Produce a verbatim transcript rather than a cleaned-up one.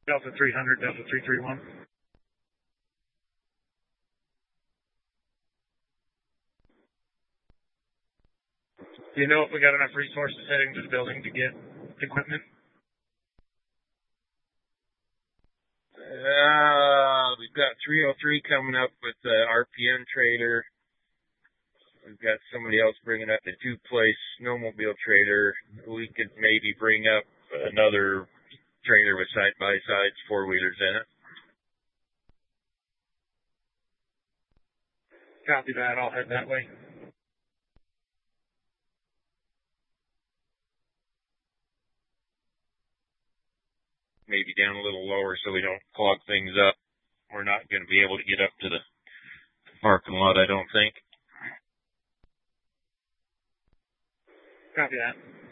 Delta three hundred, Delta three three one. Do you know if we got enough resources heading to the building to get equipment? Uh, we've got three oh three coming up with the R P M trailer. We've got somebody else bringing up the two-place snowmobile trailer. We could maybe bring up another trailer with side-by-sides, four-wheelers in it. Copy that. I'll head that way. Maybe down a little lower so we don't clog things up. We're not going to be able to get up to the parking lot, I don't think. Copy that.